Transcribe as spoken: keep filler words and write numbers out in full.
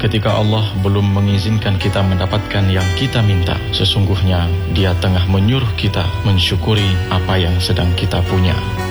ketika Allah belum mengizinkan kita mendapatkan yang kita minta. Sesungguhnya Dia tengah menyuruh kita mensyukuri apa yang sedang kita punya.